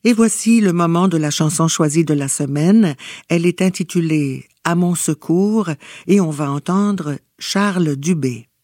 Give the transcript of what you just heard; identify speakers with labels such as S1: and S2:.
S1: Et voici le moment de la chanson choisie de la semaine. Elle est intitulée « À mon secours » et on va entendre Charles Dubé.